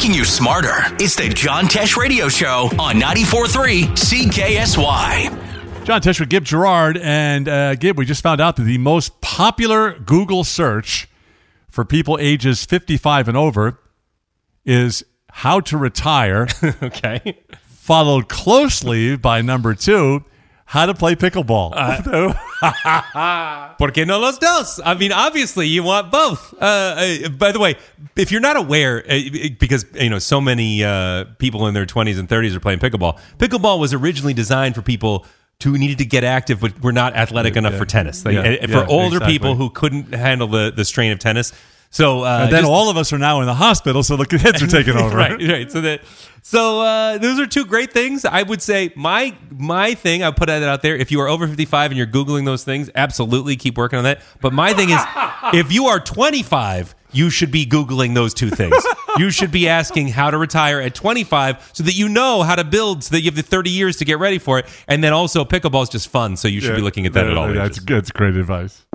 making you smarter. It's the John Tesh Radio Show on 94.3 CKSY. John Tesh with Gib Gerard. And Gib, we just found out that the most popular Google search for people ages 55 and over is how to retire. Okay. Followed closely by number 2, how to play pickleball. ¿Por qué no los dos? I mean, obviously, you want both. By the way, if you're not aware, because so many people in their 20s and 30s are playing pickleball. Pickleball was originally designed for people who needed to get active but were not athletic enough for tennis. For older people who couldn't handle the strain of tennis. So then all of us are now in the hospital, so the kids are taking over. right. So those are two great things. I would say my thing, I'll put that out there. If you are over 55 and you're Googling those things, absolutely keep working on that. But my thing is, if you are 25, you should be Googling those two things. You should be asking how to retire at 25 so that you know how to build, so that you have the 30 years to get ready for it. And then also, pickleball is just fun, so you should be looking at that at all. That's great advice.